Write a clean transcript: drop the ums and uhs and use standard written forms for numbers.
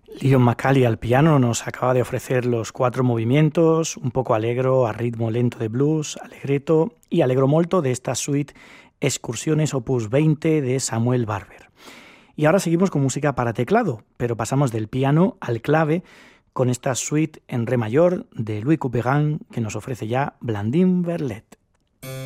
Leon McCauley al piano nos acaba de ofrecer los 4 movimientos, un poco allegro, a ritmo lento de blues, allegretto y allegro molto de esta suite Excursiones opus 20 de Samuel Barber. Y ahora seguimos con música para teclado, pero pasamos del piano al clave con esta suite en re mayor de Louis Couperin que nos ofrece ya Blandine Verlet.